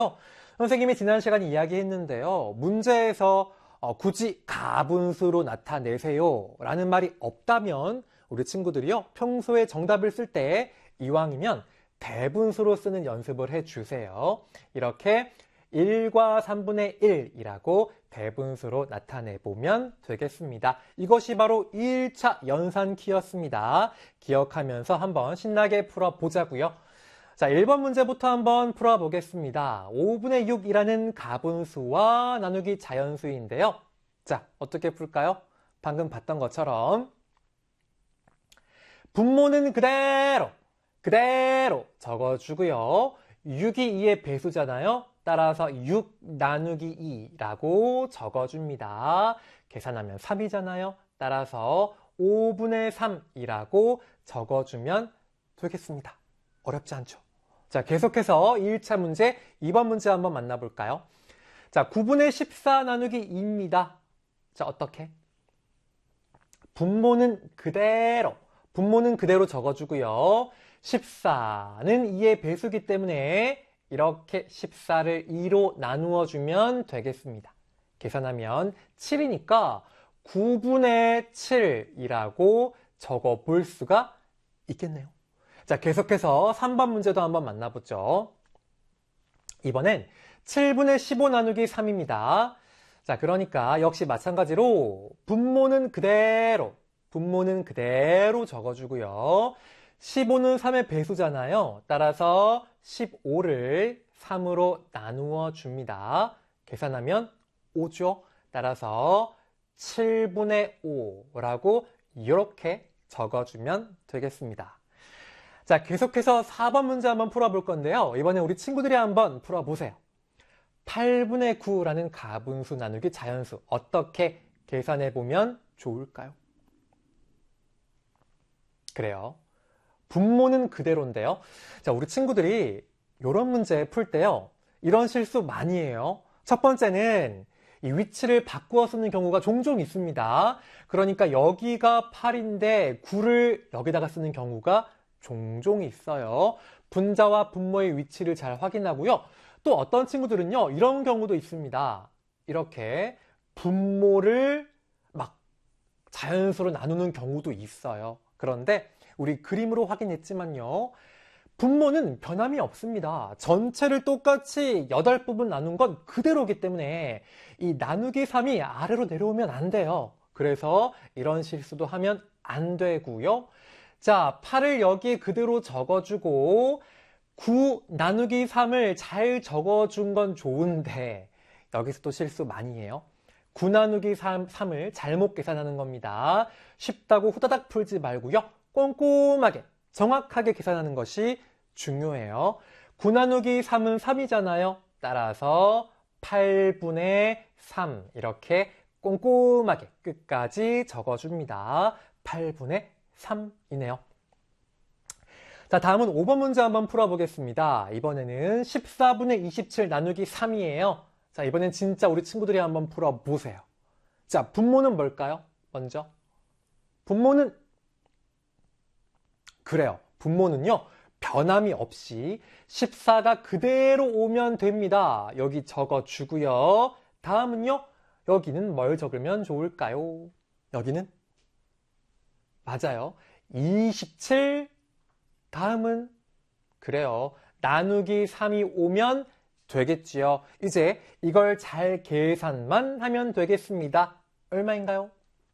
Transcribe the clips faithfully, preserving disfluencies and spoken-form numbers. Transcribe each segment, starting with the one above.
선생님이 지난 시간에 이야기했는데요. 문제에서 어, 굳이 가분수로 나타내세요 라는 말이 없다면 우리 친구들이요. 평소에 정답을 쓸 때 이왕이면 대분수로 쓰는 연습을 해주세요. 이렇게 일과 삼분의 일이라고 대분수로 나타내보면 되겠습니다. 이것이 바로 일 차 연산키였습니다. 기억하면서 한번 신나게 풀어보자고요. 자, 일 번 문제부터 한번 풀어보겠습니다. 오분의 육이라는 가분수와 나누기 자연수인데요. 자, 어떻게 풀까요? 방금 봤던 것처럼 분모는 그대로 그대로 적어주고요. 육이 이의 배수잖아요. 따라서 육 나누기 이라고 적어줍니다. 계산하면 삼이잖아요. 따라서 오분의 삼이라고 적어주면 되겠습니다. 어렵지 않죠? 자, 계속해서 일 차 문제, 이 번 문제 한번 만나볼까요? 자, 구분의 십사 나누기 이입니다. 자, 어떻게? 분모는 그대로, 분모는 그대로 적어주고요. 십사는 이의 배수기 때문에 이렇게 십사를 이로 나누어 주면 되겠습니다. 계산하면 칠이니까 구분의 칠이라고 적어 볼 수가 있겠네요. 자, 계속해서 삼 번 문제도 한번 만나보죠. 이번엔 칠분의 십오 나누기 삼입니다. 자, 그러니까 역시 마찬가지로 분모는 그대로, 분모는 그대로 적어주고요. 십오는 삼의 배수잖아요. 따라서 십오를 삼으로 나누어 줍니다. 계산하면 오죠. 따라서 칠분의 오라고 이렇게 적어주면 되겠습니다. 자, 계속해서 사 번 문제 한번 풀어볼 건데요. 이번에 우리 친구들이 한번 풀어보세요. 팔분의 구라는 가분수 나누기 자연수 어떻게 계산해보면 좋을까요? 그래요. 분모는 그대로인데요. 자, 우리 친구들이 이런 문제 풀 때요. 이런 실수 많이 해요. 첫 번째는 이 위치를 바꾸어 쓰는 경우가 종종 있습니다. 그러니까 여기가 팔인데 구를 여기다가 쓰는 경우가 종종 있어요. 분자와 분모의 위치를 잘 확인하고요. 또 어떤 친구들은요. 이런 경우도 있습니다. 이렇게 분모를 막 자연수로 나누는 경우도 있어요. 그런데 우리 그림으로 확인했지만요. 분모는 변함이 없습니다. 전체를 똑같이 여덟 부분 나눈 건 그대로이기 때문에 이 나누기 삼이 아래로 내려오면 안 돼요. 그래서 이런 실수도 하면 안 되고요. 자, 팔을 여기에 그대로 적어주고 구 나누기 삼을 잘 적어준 건 좋은데 여기서 또 실수 많이 해요. 구 나누기 삼을 잘못 계산하는 겁니다. 쉽다고 후다닥 풀지 말고요. 꼼꼼하게 정확하게 계산하는 것이 중요해요. 구 나누기 삼은 삼이잖아요. 따라서 팔분의 삼 이렇게 꼼꼼하게 끝까지 적어줍니다. 팔분의 삼이네요. 자, 다음은 오 번 문제 한번 풀어보겠습니다. 이번에는 십사분의 이십칠 나누기 삼이에요. 자, 이번엔 진짜 우리 친구들이 한번 풀어보세요. 자, 분모는 뭘까요? 먼저 분모는 그래요. 분모는요. 변함이 없이 십사가 그대로 오면 됩니다. 여기 적어주고요. 다음은요. 여기는 뭘 적으면 좋을까요? 여기는 맞아요. 이십칠 다음은 그래요. 나누기 삼이 오면 되겠지요. 이제 이걸 잘 계산만 하면 되겠습니다. 얼마인가요?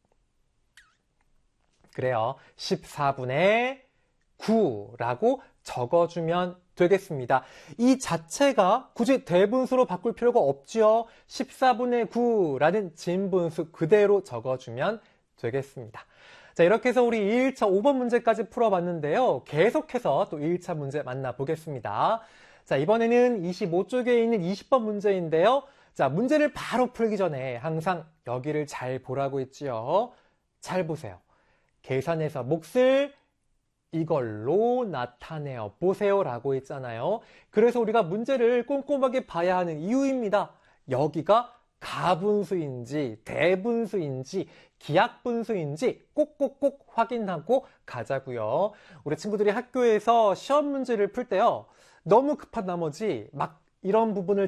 그래요. 십사분의 구라고 적어주면 되겠습니다. 이 자체가 굳이 대분수로 바꿀 필요가 없지요. 십사분의 구라는 진분수 그대로 적어주면 되겠습니다. 자, 이렇게 해서 우리 일 차 오 번 문제까지 풀어봤는데요. 계속해서 또 일 차 문제 만나보겠습니다. 자, 이번에는 이십오 쪽에 있는 이십 번 문제인데요. 자, 문제를 바로 풀기 전에 항상 여기를 잘 보라고 했지요. 잘 보세요. 계산해서 몫을 이걸로 나타내어 보세요 라고 했잖아요. 그래서 우리가 문제를 꼼꼼하게 봐야 하는 이유입니다. 여기가 가분수인지 대분수인지 기하분수인지 꼭꼭꼭 확인하고 가자고요. 우리 친구들이 학교에서 시험 문제를 풀 때요. 너무 급한 나머지 막 이런 부분을